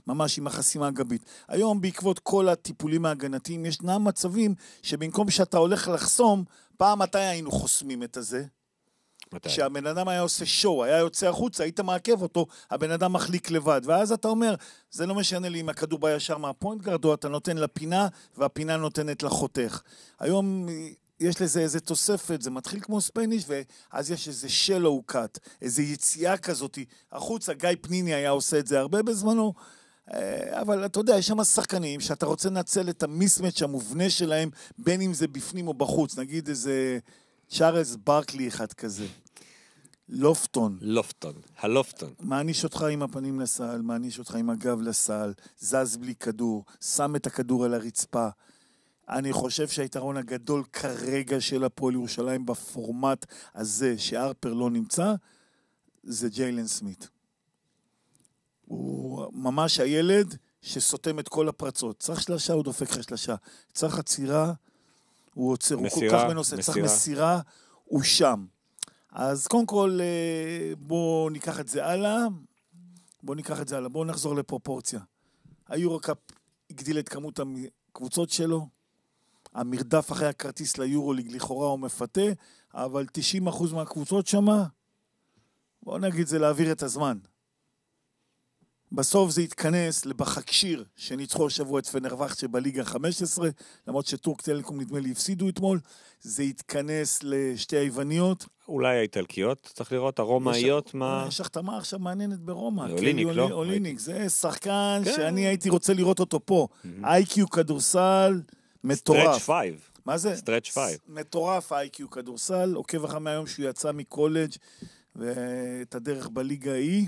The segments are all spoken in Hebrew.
ממש עם החסימה הגבית. היום בעקבות כל הטיפולים ההגנתיים, ישנם מצבים שבמקום שאתה הולך לחסום, פעם מתי היינו חוסמים את הזה? כשהבן אדם היה עושה שואו, היה יוצא החוצה, היית מעכב אותו, הבן אדם מחליק לבד, ואז אתה אומר, זה לא משנה לי אם הכדור בא ישר מהפוינט גארד, או אתה נותן לפינה, והפינה נותנת לחותך. היום יש לזה איזה תוספת, זה מתחיל כמו ספניש, ואז יש איזה שלו קאט, איזה יציאה כזאת, החוצה, גיא פניני היה עושה את זה הרבה בזמנו, אבל אתה יודע, יש שם שחקנים שאתה רוצה לנצל את המיסמץ' המובנה שלהם, בין אם זה בפנים או בחוץ, נגיד איזה צ'ארלס ברקלי אחד כזה. לופטון. הלופטון. מעניש אותך עם הפנים לסל, מעניש אותך עם הגב לסל, זז בלי כדור, שם את הכדור על הרצפה. אני חושב שהיתרון הגדול כרגע של הפועל ירושלים בפורמט הזה שארפר לא נמצא, זה ג'יילן סמית. הוא ממש הילד שסותם את כל הפרצות. צריך שלשה, הוא דופק לך שלשה. צריך עצירה, הוא עוצר, הוא כל כך מנוסה. צריך מסירה, הוא שם. אז קודם כל, בואו ניקח את זה הלאה. בואו נחזור לפרופורציה. היורו-קאפ הגדיל את כמות הקבוצות שלו. המרדף אחרי הכרטיס ליורוליג לכאורה הוא מפתה, אבל 90% מהקבוצות שמה, בואו נגיד זה להעביר את הזמן. בסוף זה יתכנס לבחקשיר שניצחו השבוע את פנרבחצ'ה בליגה 15, למרות שטורק טלקום נדמה לי הפסידו אתמול, זה יתכנס לשתי היווניות. אולי האיטלקיות, צריך לראות, הרומאיות, מה... יש החתמה עכשיו מעניינת ברומא. אוליניק, לא? אוליניק, זה שחקן שאני הייתי רוצה לראות אותו פה. איי-קיו כדורסל מטורף. סטרץ' 5. מה זה? סטרץ' 5. מטורף איי-קיו כדורסל, עוקב אחר מהיום שהוא יצא מקולג' ואת הדרך בליגה ההיא.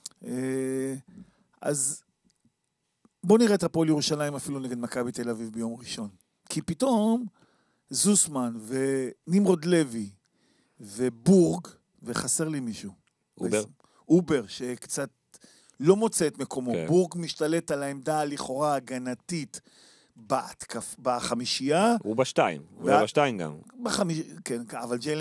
אז בוא נראה את הפועל ירושלים אפילו נגד מכבי תל אביב ביום ראשון. כי פתאום זוסמן ונמרוד לוי ובורג, וחסר לי מישהו. אובר, שקצת לא מוצא את מקומו. כן. בורג משתלט על העמדה לכאורה הגנתית בחמישייה. הוא בשתיים, הוא היה בשתיים גם. כן, אבל ג'יילן